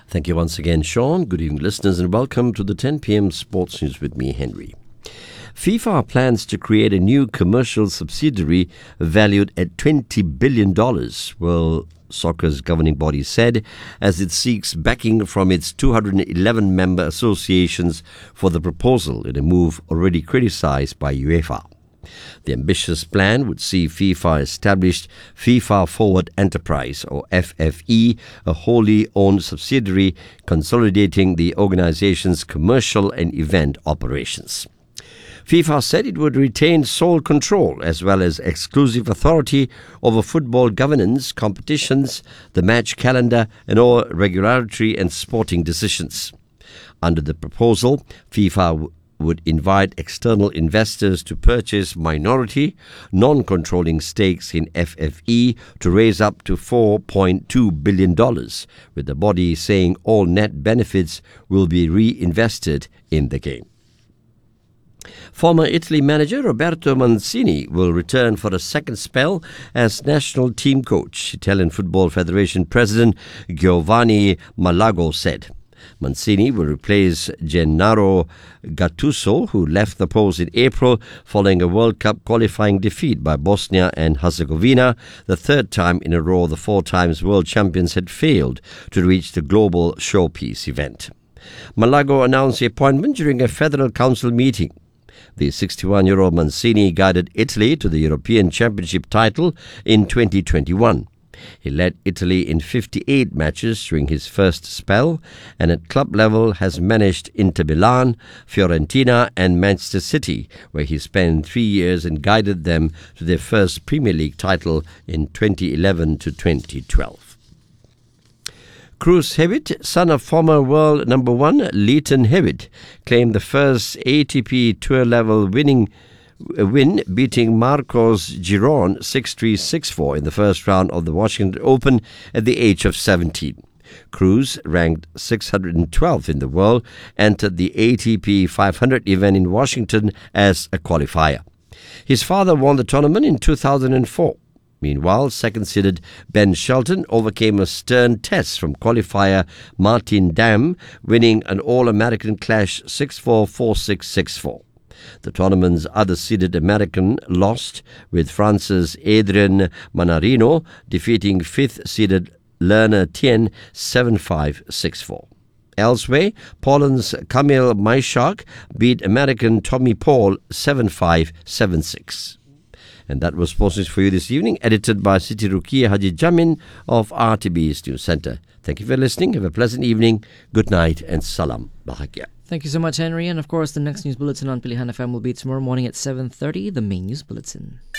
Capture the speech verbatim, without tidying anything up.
Thank you once again, Sean. Good evening, listeners, and welcome to the ten p.m. Sports News with me, Henry. FIFA plans to create a new commercial subsidiary valued at twenty billion dollars, World Soccer's governing body said, as it seeks backing from its two hundred eleven member associations for the proposal in a move already criticized by UEFA. The ambitious plan would see FIFA establish FIFA Forward Enterprise, or F F E, a wholly owned subsidiary consolidating the organization's commercial and event operations. FIFA said it would retain sole control as well as exclusive authority over football governance, competitions, the match calendar, and all regulatory and sporting decisions. Under the proposal, FIFA w- would invite external investors to purchase minority, non-controlling stakes in F F E to raise up to four point two billion dollars, with the body saying all net benefits will be reinvested in the game. Former Italy manager Roberto Mancini will return for a second spell as national team coach, Italian Football Federation President Giovanni Malago said. Mancini will replace Gennaro Gattuso, who left the post in April following a World Cup qualifying defeat by Bosnia and Herzegovina, the third time in a row the four times world champions had failed to reach the global showpiece event. Malago announced the appointment during a Federal Council meeting. The sixty-one-year-old Mancini guided Italy to the European Championship title in twenty twenty-one. He led Italy in fifty-eight matches during his first spell, and at club level has managed Inter Milan, Fiorentina and Manchester City, where he spent three years and guided them to their first Premier League title in twenty eleven to twenty twelve. Cruz Hewitt, son of former world number one Leighton Hewitt, claimed the first A T P Tour level winning win, beating Marcos Giron six three six four in the first round of the Washington Open at the age of seventeen. Cruz, ranked six hundred twelfth in the world, entered the A T P five hundred event in Washington as a qualifier. His father won the tournament in two thousand four. Meanwhile, second-seeded Ben Shelton overcame a stern test from qualifier Martin Damm, winning an All-American Clash six four, four six, six four. The tournament's other-seeded American lost, with France's Adrien Manarino defeating fifth-seeded Lerner Tien seven five, six four. Elsewhere, Poland's Kamil Majchrzak beat American Tommy Paul seven five, seven six. And that was Sports News for you this evening, edited by Siti Rukia Haji Jamin of R T B's News Centre. Thank you for listening. Have a pleasant evening. Good night and salam. Bahagia. Thank you so much, Henry. And of course, the next news bulletin on Pilihan F M will be tomorrow morning at seven thirty, the main news bulletin.